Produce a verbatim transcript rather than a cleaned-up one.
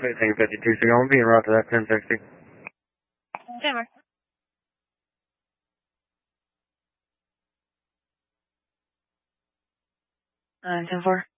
Anything fifty-two, so I'm being route to that ten sixty. Jammer. Uh, ten four.